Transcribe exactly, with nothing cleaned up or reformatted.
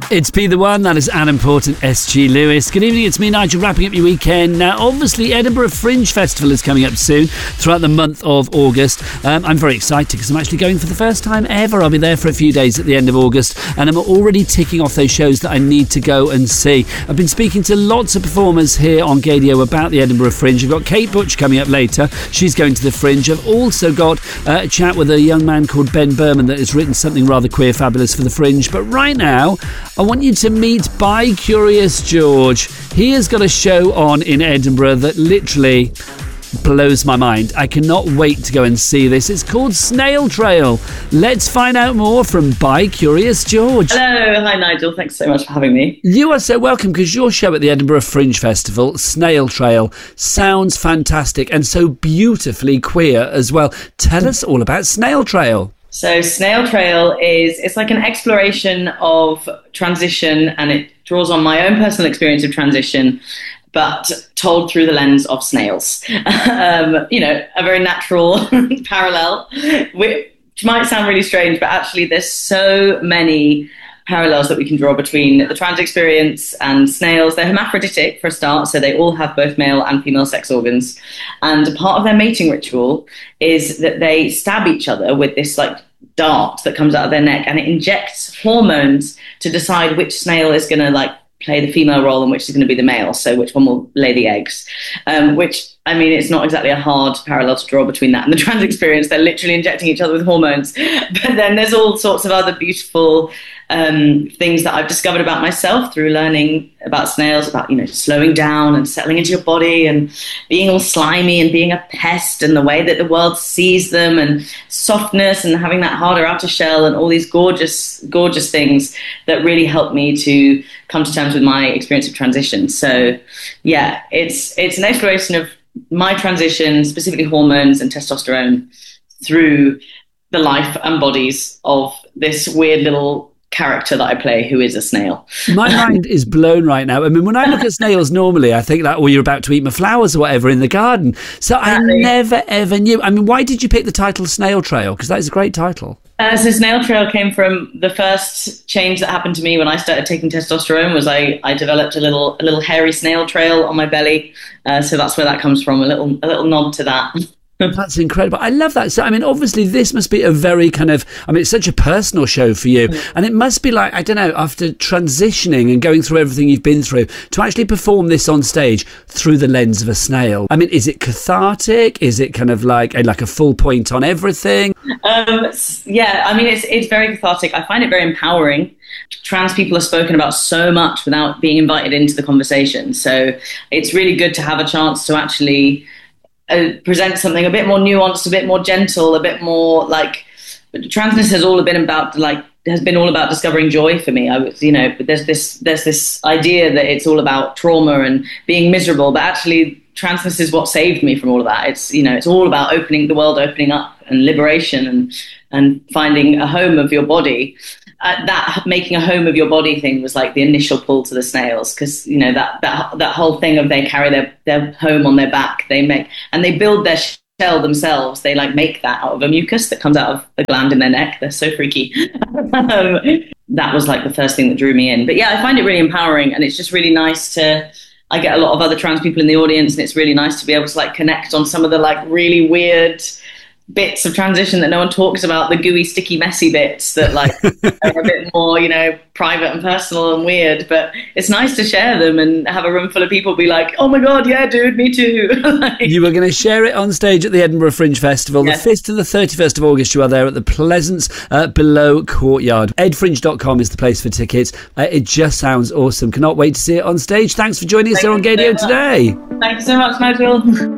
It's Be The One, that is Adam Port and S G Lewis. Good evening, it's me, Nigel, wrapping up your weekend. Now, obviously, Edinburgh Fringe Festival is coming up soon, throughout the month of August. Um, I'm very excited because I'm actually going for the first time ever. I'll be there for a few days at the end of August, and I'm already ticking off those shows that I need to go and see. I've been speaking to lots of performers here on Gadio about the Edinburgh Fringe. I've got Kate Butch coming up later. She's going to the Fringe. I've also got uh, a chat with a young man called Ben Berman that has written something rather queer fabulous for the Fringe. But right now, I want you to meet Bi Curious George. He has got a show on in Edinburgh that literally blows my mind. I cannot wait to go and see this. It's called Snail Trail. Let's find out more from Bi Curious George. Hello, hi Nigel. Thanks so much for having me. You are so welcome, because your show at the Edinburgh Fringe Festival, Snail Trail, sounds fantastic and so beautifully queer as well. Tell us all about Snail Trail. So Snail Trail is, it's like an exploration of transition, and it draws on my own personal experience of transition, but told through the lens of snails. um, you know, a very natural parallel, which might sound really strange, but actually there's so many parallels that we can draw between the trans experience and snails. They're hermaphroditic for a start, so they all have both male and female sex organs. And part of their mating ritual is that they stab each other with this like dart that comes out of their neck, and it injects hormones to decide which snail is going to like play the female role and which is going to be the male, so which one will lay the eggs. Um, which, I mean, it's not exactly a hard parallel to draw between that and the trans experience. They're literally injecting each other with hormones. But then there's all sorts of other beautiful um, things that I've discovered about myself through learning about snails, about, you know, slowing down and settling into your body and being all slimy and being a pest, and the way that the world sees them, and softness and having that harder outer shell, and all these gorgeous, gorgeous things that really helped me to come to terms with my experience of transition. So yeah, it's it's an exploration of my transition, specifically hormones and testosterone, through the life and bodies of this weird little character that I play who is a snail. My mind is blown right now. I mean, when I look at snails normally, I think that, well, you're about to eat my flowers or whatever in the garden. So exactly. I never ever knew. I mean, why did you pick the title Snail Trail? Because that is a great title. Uh, so Snail Trail came from the first change that happened to me when I started taking testosterone. Was I, I developed a little a little hairy snail trail on my belly. Uh, so that's where that comes from. A little a little nod to that. That's incredible. I love that. So, I mean, obviously this must be a very kind of, I mean, it's such a personal show for you. And it must be like, I don't know, after transitioning and going through everything you've been through, to actually perform this on stage through the lens of a snail. I mean, is it cathartic? Is it kind of like a, like a full point on everything? Um, yeah, I mean, it's it's very cathartic. I find it very empowering. Trans people are spoken about so much without being invited into the conversation. So it's really good to have a chance to actually Uh, present something a bit more nuanced, a bit more gentle, a bit more like, transness has all been about like has been all about discovering joy for me. I was, you know, but there's this there's this idea that it's all about trauma and being miserable, but actually transness is what saved me from all of that. It's, you know, it's all about opening the world, opening up, and liberation, and and finding a home of your body. Uh, that making a home of your body thing was like the initial pull to the snails, because, you know, that that that whole thing of they carry their their home on their back, they make and they build their shell themselves. They like make that out of a mucus that comes out of the gland in their neck. They're so freaky. um, that was like the first thing that drew me in. But yeah, I find it really empowering, and it's just really nice to. I get a lot of other trans people in the audience, and it's really nice to be able to like connect on some of the like really weird bits of transition that no one talks about, the gooey, sticky, messy bits that like are a bit more, you know, private and personal and weird, but it's nice to share them and have a room full of people be like, oh my god, yeah dude, me too. Like, you were going to share it on stage at the Edinburgh Fringe Festival. Yes. The fifth to the thirty-first of August you are there at the Pleasance uh, Below Courtyard. ed fringe dot com is the place for tickets. Uh, it just sounds awesome. Cannot wait to see it on stage. Thanks for joining us here on Gadio today. Thanks so much, Nigel.